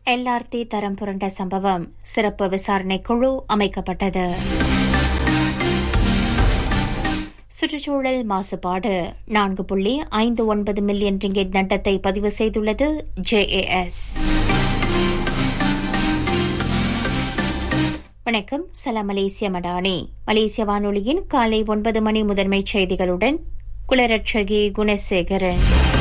LRT தரம் புரண்ட சம்பவம், சிறப்பு விசாரணை குழு அமைக்கப்பட்டது. சுற்றுச்சூழல் மாசுபாடு 4.59 மில்லியன் ரிங்கெட் நட்டத்தை பதிவு செய்துள்ளது JAS. வணக்கம், சலாம் மலேசிய மடானி. மலேசிய வானொலியின் காலை 9 மணி முதன்மைச் செய்திகளுடன் குலரட்சகி குணசேகரன்.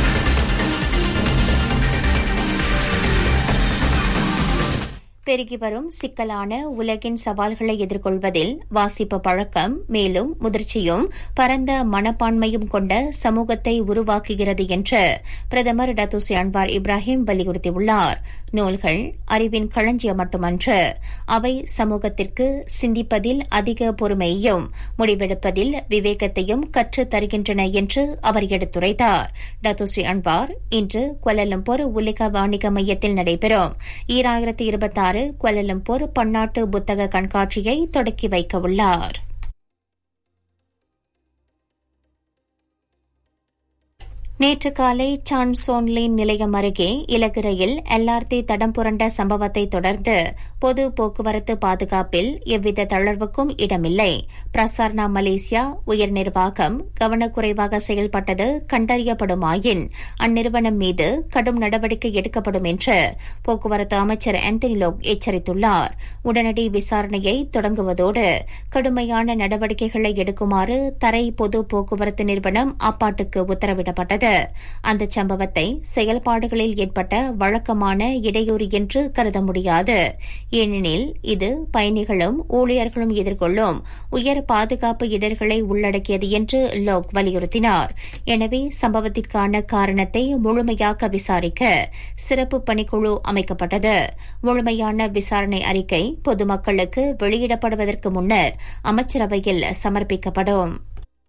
பெருகி வரும் சிக்கலான உலகின் சவால்களை எதிர்கொள்வதில் வாசிப்பு பழக்கம் மேலும் முதிர்ச்சியும் பரந்த மனப்பான்மையும் கொண்ட சமூகத்தை உருவாக்குகிறது என்று பிரதமர் டத்தோஸ்ரீ அன்வார் இப்ராஹிம் வலியுறுத்தியுள்ளார். நூல்கள் அறிவின் களஞ்சியம் மட்டுமன்று, அவை சமூகத்திற்கு சிந்திப்பதில் அதிக பொறுமையையும் முடிவெடுப்பதில் விவேகத்தையும் கற்றுத் தருகின்றன என்று அவர் எடுத்துரைத்தார். டத்தோஸ்ரீ அன்வார் இன்று குவாலலம்பூர் உலக வாணிக மையத்தில் நடைபெறும் 2026 குவாலலம்பூர் பன்னாட்டு புத்தக கண்காட்சியை தொடக்கி வைக்க உள்ளார். நேற்று காலை சான் சோன்லின் நிலையம் அருகே இலகு ரயில் எல்ஆர்டி தடம் புரண்ட சம்பவத்தை தொடர்ந்து பொது போக்குவரத்து பாதுகாப்பில் எவ்வித தளர்வுக்கும் இடமில்லை. பிரசார்னா மலேசியா உயர் நிர்வாகம் கவனக்குறைவாக செயல்பட்டது கண்டறியப்படுமாயின் அந்நிறுவனம் மீது கடும் நடவடிக்கை எடுக்கப்படும் என்று போக்குவரத்து அமைச்சர் ஆந்தனி லோக் எச்சரித்துள்ளார். உடனடி விசாரணையை தொடங்குவதோடு கடுமையான நடவடிக்கைகளை எடுக்குமாறு தரை பொது போக்குவரத்து நிறுவனம் அப்பாட்டுக்கு உத்தரவிடப்பட்டது. அந்த சம்பவத்தை செயல்பாடுகளில் ஏற்பட்ட வழக்கமான இடையூறு என்று கருத முடியாது. ஏனெனில் இது பயணிகளும் ஊழியர்களும் எதிர்கொள்ளும் உயர் பாதுகாப்பு இடர்களை உள்ளடக்கியது என்று லோக் வலியுறுத்தினார். எனவே சம்பவத்திற்கான காரணத்தை முழுமையாக விசாரிக்க சிறப்பு பணிக்குழு அமைக்கப்பட்டது. முழுமையான விசாரணை அறிக்கை பொதுமக்களுக்கு வெளியிடப்படுவதற்கு முன்னர் அமைச்சரவையில் சமர்ப்பிக்கப்படும்.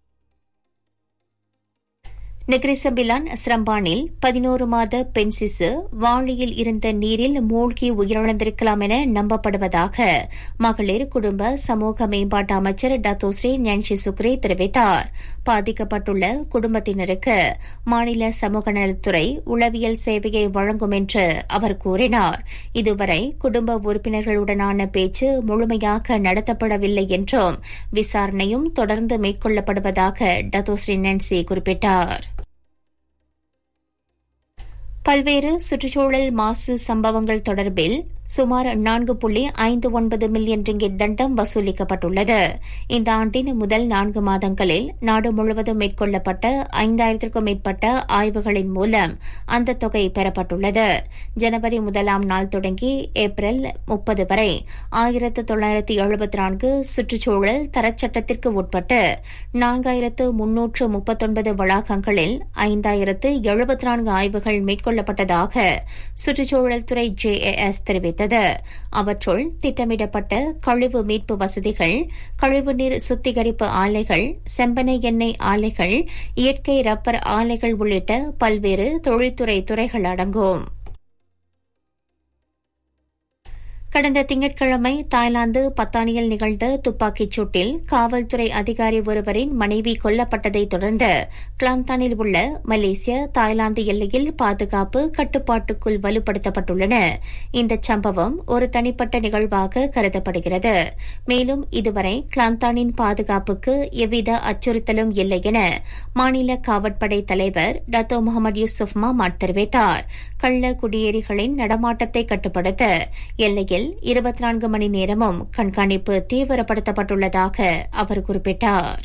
நெகிரி செம்பிலான் ஸ்ரம்பானில் 11 மாத பெண் சிசு வாளியில் இருந்த நீரில் மூழ்கி உயிரிழந்திருக்கலாம் என நம்பப்படுவதாக மகளிர் குடும்ப சமூக மேம்பாட்டு அமைச்சர் டத்தோஸ்ரீ ஞான்ஷி சுக்ரே தெரிவித்தார். பாதிக்கப்பட்டுள்ள குடும்பத்தினருக்கு மாநில சமூக நலத்துறை உளவியல் சேவையை வழங்கும் என்று அவர் கூறினார். இதுவரை குடும்ப உறுப்பினர்களுடனான பேச்சு முழுமையாக நடத்தப்படவில்லை என்றும் விசாரணையும் தொடர்ந்து மேற்கொள்ளப்படுவதாக டத்தோஸ்ரீ நான்சி குறிப்பிட்டார். பல்வேறு சுற்றுச்சூழல் மாசு சம்பவங்கள் தொடர்பில் சுமார் 4.59 மில்லியன் ரிங்கெட் தண்டம் வசூலிக்கப்பட்டுள்ளது. இந்த ஆண்டின் முதல் 4 மாதங்களில் நாடு முழுவதும் மேற்கொள்ளப்பட்ட 5000க்கும் மேற்பட்ட ஆய்வுகளின் மூலம் அந்த தொகை பெறப்பட்டுள்ளது. ஜனவரி 1ஆம் நாள் தொடங்கி ஏப்ரல் 30 வரை 1974 சுற்றுச்சூழல் தரச்சட்டத்திற்கு உட்பட்டு 4339 வளாகங்களில் 5074 ஆய்வுகள் மேற்கொள்ளப்பட்டதாக சுற்றுச்சூழல் துறை JAS தெரிவித்தது. அவற்றுள் திட்டமிடப்பட்ட கழிவு மீட்பு வசதிகள், கழிவுநீர் சுத்திகரிப்பு ஆலைகள், செம்பனை எண்ணெய் ஆலைகள், இயற்கை ரப்பர் ஆலைகள் உள்ளிட்ட பல்வேறு தொழில்துறை துறைகள் அடங்கும். கடந்த திங்கட்கிழமை தாய்லாந்து பத்தானியில் நிகழ்ந்த துப்பாக்கிச் சூட்டில் காவல்துறை அதிகாரி ஒருவரின் மனைவி கொல்லப்பட்டதை தொடர்ந்து கிளாந்தானில் உள்ள மலேசிய தாய்லாந்து எல்லையில் பாதுகாப்பு கட்டுப்பாட்டுக்குள் வலுப்படுத்தப்பட்டுள்ளன. இந்த சம்பவம் ஒரு தனிப்பட்ட நிகழ்வாக கருதப்படுகிறது. மேலும் இதுவரை கிளாந்தானின் பாதுகாப்புக்கு எவ்வித அச்சுறுத்தலும் இல்லை என மாநில காவற்படை தலைவர் டத்தோ முகமது யூசுப் மாமாட் தெரிவித்தார். கள்ள குடியேறிகளின் நடமாட்டத்தை கட்டுப்படுத்த எல்லையில் 24 மணி நேரமும் கண்காணிப்பு தீவிரப்படுத்தப்பட்டுள்ளதாக அவர் குறிப்பிட்டார்.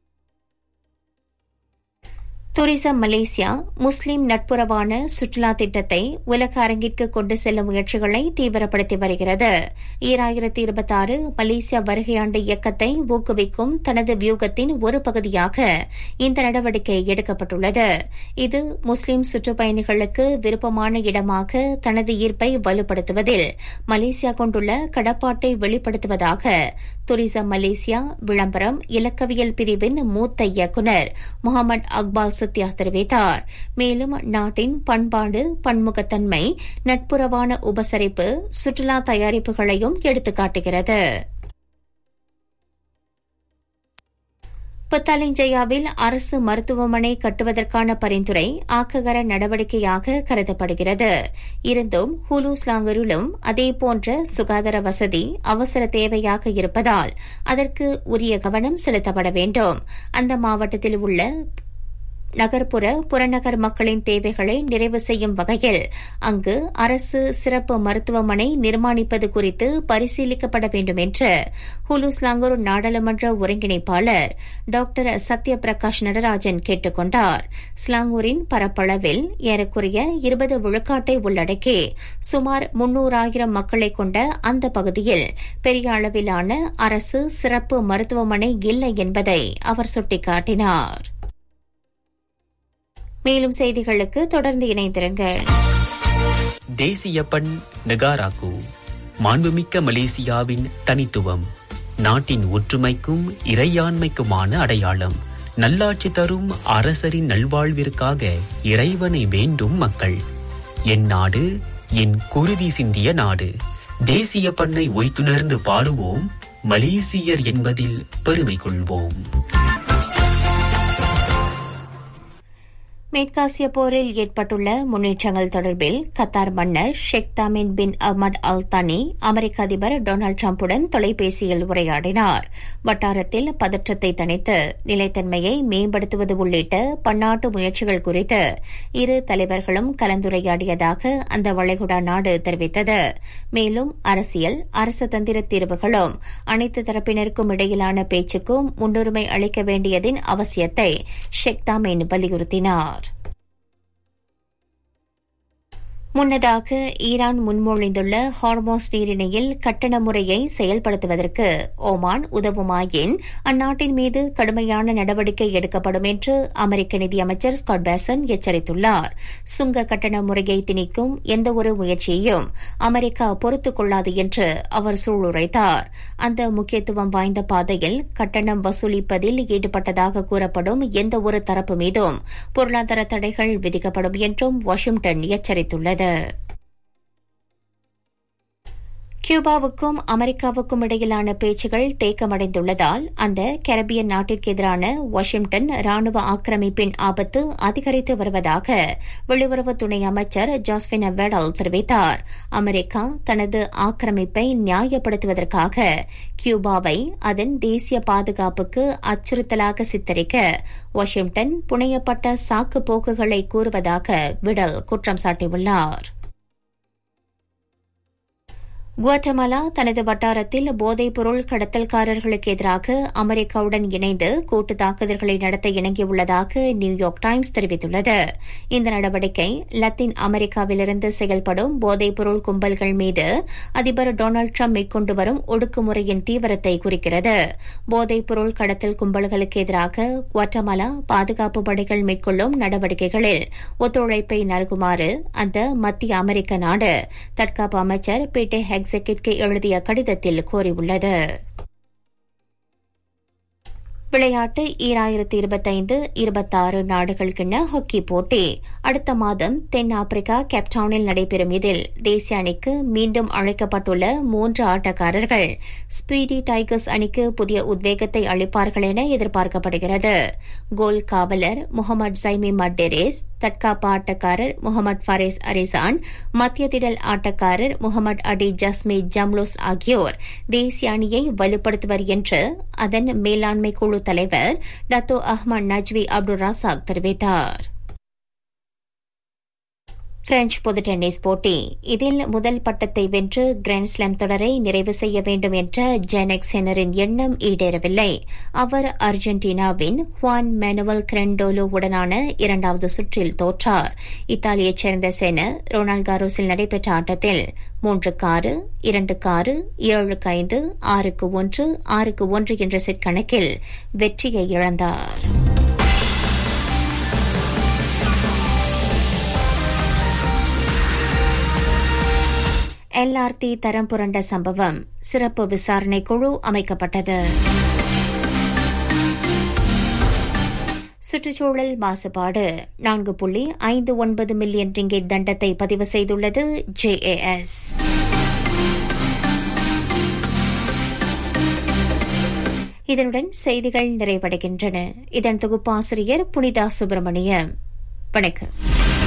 டூரிசம் மலேசியா முஸ்லிம் நட்புறவான சுற்றுலா திட்டத்தை உலக அரங்கிற்கு கொண்டு செல்லும் முயற்சிகளை தீவிரப்படுத்தி வருகிறது. 2026 மலேசியா வருகையாண்டு இயக்கத்தை ஊக்குவிக்கும் தனது வியூகத்தின் ஒரு பகுதியாக இந்த நடவடிக்கை எடுக்கப்பட்டுள்ளது. இது முஸ்லிம் சுற்றுப்பயணிகளுக்கு விருப்பமான இடமாக தனது ஈர்ப்பை வலுப்படுத்துவதில் மலேசியா கொண்டுள்ள கடப்பாட்டை வெளிப்படுத்துவதாக டூரிசம் மலேசியா விளம்பரம் இலக்கவியல் பிரிவின் மூத்த இயக்குநர் முகமது அக்பால் சத்யா தெரிவித்தார். மேலும் நாட்டின் பண்பாடு, பன்முகத்தன்மை, நட்புறவான உபசரிப்பு, சுற்றுலா தயாரிப்புகளையும் எடுத்துக்காட்டுகிறது. பத்தாலிஞ்சயாவில் அரசு மருத்துவமனை கட்டுவதற்கான பரிந்துரை ஆக்ககர நடவடிக்கையாக கருதப்படுகிறது. இருந்தும் ஹுலு ஸ்லாங்கரிலும் அதேபோன்ற சுகாதார வசதி அவசர தேவையாக இருப்பதால் அதற்கு உரிய கவனம் செலுத்தப்பட வேண்டும். அந்த மாவட்டத்தில் உள்ள நகர்ப்புற புறநகர் மக்களின் தேவைகளை நிறைவு செய்யும் வகையில் அங்கு அரசு சிறப்பு மருத்துவமனை நிர்மாணிப்பது குறித்து பரிசீலிக்கப்பட வேண்டும் என்று ஹுலு ஸ்லாங்கூர் நாடாளுமன்ற ஒருங்கிணைப்பாளர் டாக்டர் சத்ய பிரகாஷ் நடராஜன் கேட்டுக் கொண்டார். ஸ்லாங்கூரின் பரப்பளவில் ஏறக்குறைய 20 விழுக்காட்டை உள்ளடக்கி சுமார் 300,000 மக்களை கொண்ட அந்த பகுதியில் பெரிய அளவிலான அரசு சிறப்பு மருத்துவமனை இல்லை என்பதை அவர் சுட்டிக்காட்டினார். மேலும் செய்திகளுக்கு தொடர்ந்து இணைந்திருங்கள். தேசிய பண் நெகாராகு மாண்புமிக்க மலேசியாவின் தனித்துவம், நாட்டின் ஒற்றுமைக்கும் இறையாண்மைக்குமான அடையாளம். நல்லாட்சி தரும் அரசரின் நல்வாழ்விற்காக இறைவனை வேண்டும் மக்கள். என் நாடு என் குருதி சிந்திய நாடு. தேசிய பண்ணை ஒய்த்துணர்ந்து பாடுவோம், மலேசியர் என்பதில் பெருமை கொள்வோம். மேற்காசிய போரில் ஏற்பட்டுள்ள முன்னேற்றங்கள் தொடர்பில் கத்தார் மன்னர் ஷேக் தாமின் பின் அஹ்மத் அல் தானி அமெரிக்க அதிபர் டொனால்டு டிரம்புடன் தொலைபேசியில் உரையாடினார். வட்டாரத்தில் பதற்றத்தை தணித்து நிலைத்தன்மையை மேம்படுத்துவது உள்ளிட்ட பன்னாட்டு முயற்சிகள் குறித்து இரு தலைவர்களும் கலந்துரையாடியதாக அந்த வளைகுடா நாடு தெரிவித்தது. மேலும் அரசியல், அரசதந்திர தீர்வுகளும் அனைத்து தரப்பினருக்கும் இடையிலான பேச்சுக்கும் முன்னுரிமை அளிக்க வேண்டியதின் அவசியத்தை ஷேக் தாமின் வலியுறுத்தினார். முன்னதாக ஈரான் முன்மொழிந்துள்ள ஹார்மோஸ் நீரிணையில் கட்டண முறையை செயல்படுத்துவதற்கு ஓமான் உதவுமாயின் அந்நாட்டின் மீது கடுமையான நடவடிக்கை எடுக்கப்படும் என்று அமெரிக்க நிதியமைச்சர் ஸ்காட் பேசன் எச்சரித்துள்ளார். சுங்க கட்டண முறையை திணிக்கும் எந்தவொரு முயற்சியையும் அமெரிக்கா பொறுத்துக் கொள்ளாது என்று அவர் சூளுரைத்தார். அந்த முக்கியத்துவம் வாய்ந்த பாதையில் கட்டணம் வசூலிப்பதில் ஈடுபட்டதாக கூறப்படும் எந்தவொரு தரப்பு மீதும் பொருளாதார தடைகள் விதிக்கப்படும் என்றும் வாஷிங்டன் எச்சரித்துள்ளது. கியூபாவுக்கும் அமெரிக்காவுக்கும் இடையிலான பேச்சுகள் தேக்கமடைந்துள்ளதால் அந்த கரீபியன் நாட்டிற்கு எதிரான வாஷிங்டன் ராணுவ ஆக்கிரமிப்பின் ஆபத்து அதிகரித்து வருவதாக வெளியுறவு துணை அமைச்சர் ஜோஸ்பின் வெடல் தெரிவித்தார். அமெரிக்கா தனது ஆக்கிரமிப்பை நியாயப்படுத்துவதற்காக கியூபாவை அதன் தேசிய பாதுகாப்புக்கு அச்சுறுத்தலாக சித்தரிக்க வாஷிங்டன் புனையப்பட்ட சாக்கு போக்குகளை கூறுவதாக விடல் குற்றம் சாட்டியுள்ளார். குவாட்டமாலா தனது வட்டாரத்தில் போதைப்பொருள் கடத்தல்காரர்களுக்கு எதிராக அமெரிக்காவுடன் இணைந்து கூட்டு தாக்குதல்களை நடத்த இணங்கியுள்ளதாக நியூயார்க் டைம்ஸ் தெரிவித்துள்ளது. இந்த நடவடிக்கை லத்தீன் அமெரிக்காவிலிருந்து செயல்படும் போதைப்பொருள் கும்பல்கள் மீது அதிபர் டொனால்டு டிரம்ப் மேற்கொண்டு வரும் ஒடுக்குமுறையின் தீவிரத்தை குறிக்கிறது. போதைப்பொருள் கடத்தல் கும்பல்களுக்கு எதிராக குவாட்டமாலா பாதுகாப்பு படைகள் மேற்கொள்ளும் நடவடிக்கைகளில் ஒத்துழைப்பை நல்குமாறு அந்த மத்திய அமெரிக்க நாடு தற்காப்பு அமைச்சர் பீட்டே ஹெக்ஸெக்கிற்கு எழுதிய கடிதத்தில் கோரியுள்ளது. விளையாட்டு 2025-26 நாடுகளுக்கான ஹாக்கி போட்டி அடுத்த மாதம் தென் ஆப்பிரிக்கா கேப்டவுனில் நடைபெறும். இதில் தேசிய அணிக்கு மீண்டும் அழைக்கப்பட்டுள்ள 3 ஆட்டக்காரர்கள் ஸ்பீடி டைகர்ஸ் அணிக்கு புதிய உத்வேகத்தை அளிப்பார்கள் என எதிர்பார்க்கப்படுகிறது. கோல் காவலர் முகமது சைமி மட்டேரேஸ், தற்காப்பு ஆட்டக்காரர் முகமது ஃபாரிஸ் அரிசான், மத்திய திடல் ஆட்டக்காரர் முகமது அடி ஜஸ்மி ஜம்லோஸ் ஆகியோர் தேசிய அணியை வலுப்படுத்துவர் என்று அதன் மேலாண்மை குழு தலைவர் டத்தோ அஹ்மத் நஜ்வி அப்துல் ராசாக் தெரிவித்தார். பிரெஞ்ச் பொது டென்னிஸ் போட்டி இதில் முதல் பட்டத்தை வென்று கிராண்ட்ஸ்லாம் தொடரை நிறைவு செய்ய வேண்டும் என்ற ஜெனக் செனரின் எண்ணம் ஈடேறவில்லை. அவர் அர்ஜென்டினாவின் ஹுவான் மேனுவல் கிரெண்டோலோ உடனான 2வது சுற்றில் தோற்றார். இத்தாலியைச் சேர்ந்த செனர் ரொனால்ட் காரோஸில் நடைபெற்ற ஆட்டத்தில் 3-6, 2-6, 7-5, 6-1, 6-1 என்ற செட் கணக்கில் வெற்றியை இழந்தார். LRT தரம் புரண்ட சம்பவம், சிறப்பு விசாரணை குழு அமைக்கப்பட்டது. சுற்றுச்சூழல் மாசுபாடு 4.59 மில்லியன் ரிங்கெட் தண்டத்தை பதிவு செய்துள்ளது JAS. இதனுடன் செய்திகள் நிறைவடைகின்றன. இதன் தொகுப்பாசிரியர் புனிதா சுப்பிரமணியம். வணக்கம்.